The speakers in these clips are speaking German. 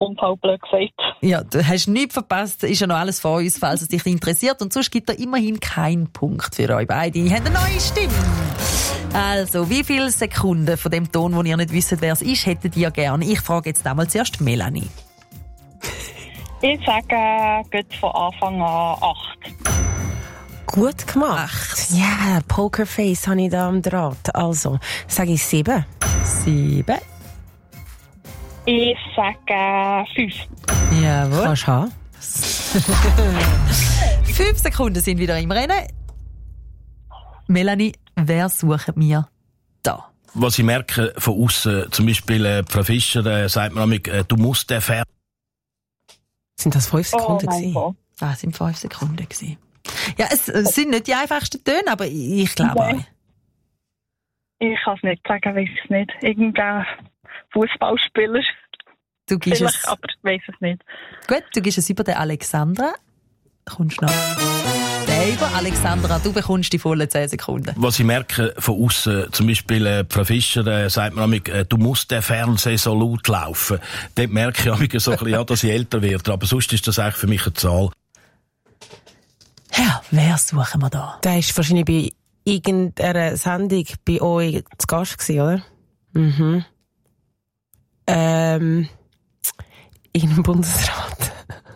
unfassbar gesagt. Ja, du hast nichts verpasst, ist ja noch alles von uns, falls es dich interessiert. Und sonst gibt es immerhin keinen Punkt für euch beide. Ihr habt eine neue Stimme. Also, wie viele Sekunden von dem Ton, wo ihr nicht wisst, wer es ist, hättet ihr gerne? Ich frage jetzt einmal zuerst Melanie. Ich sage, geht von Anfang an 8. Gut gemacht. Ja, yeah, Pokerface habe ich da am Draht. Also, sage ich 7. 7. Ich sage 5. Jawohl. Kannst du haben. 5 Sekunden sind wieder im Rennen. Melanie, wer suchen wir da? Was ich merke von außen, zum Beispiel Frau Fischer, sagt man nämlich, du musst den Fer... Sind das 5 Sekunden gewesen? Gott. Das sind 5 Sekunden gewesen. Ja, es sind nicht die einfachsten Töne, aber ich glaube auch. Ich kann es nicht sagen, weiß es nicht. Irgendein Fußballspieler. Du gibst Vielleicht, es. aber ich weiß es nicht. Gut, du gibst es über den Alexandra. Kommst noch. Den über Alexandra, du bekommst die vollen 10 Sekunden. Was ich merke von außen, zum Beispiel Frau Fischer, sagt man nämlich, du musst den Fernseher so laut laufen. Dort merke ich auch so ein bisschen, ja, dass ich älter werde. Aber sonst ist das eigentlich für mich eine Zahl. Ja, wer suchen wir da? Der war wahrscheinlich bei irgendeiner Sendung bei euch zu Gast gewesen, oder? Mhm. Irgendein Bundesrat.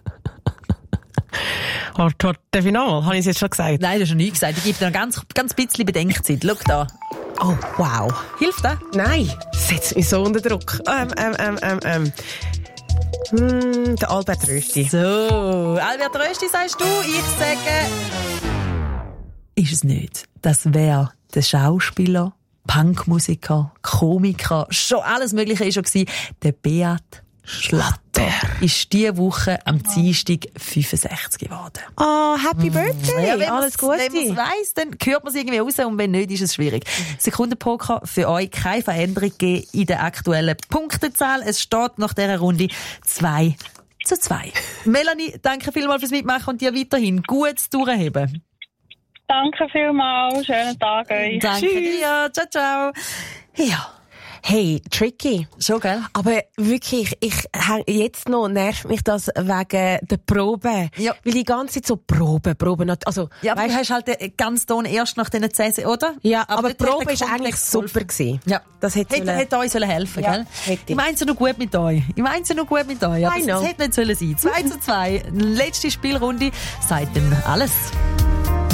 Darf ich nochmal? Habe ich es jetzt schon gesagt? Nein, du hast noch nie gesagt. Ich gebe dir noch ganz bisschen Bedenkzeit. Schau da. Oh, wow. Hilft das? Nein, setzt mich so unter Druck. Der Albert Rösti. So, Albert Rösti sagst du. Ich sage... Ist es nicht. Das wäre der Schauspieler, Punkmusiker, Komiker, schon alles Mögliche ist schon gewesen. Der Beat Schlatter ist diese Woche am Dienstag 65 geworden. Oh, Happy Birthday! Ja, wenn alles Gute! Wenn man es weiss, dann hört man es irgendwie raus und wenn nicht, ist es schwierig. Sekundenpoker für euch keine Veränderung gegeben in der aktuellen Punktezahl. Es steht nach dieser Runde 2-2. Melanie, danke vielmals fürs Mitmachen und dir weiterhin gutes Durchheben. Danke vielmals. Schönen Tag euch. Danke dir. Ciao, ciao. Ja. Hey, tricky. Schon, gell? Aber wirklich, jetzt noch nervt mich das wegen der Probe. Ja. Weil die ganze Zeit so Probe. Also, Ja, aber weißt, du hast halt den ganzen Ton erst nach diesen 10, oder? ja, aber die dort Probe hat der ist eigentlich Kontext super geholfen. gewesen. Ja. Das hätte Hätte euch helfen Ja, gell? hätte. Ich meine es ja noch gut mit euch. Aber I know. es hätte nicht sollen sein. 2-2. Letzte Spielrunde. Sagt dann alles.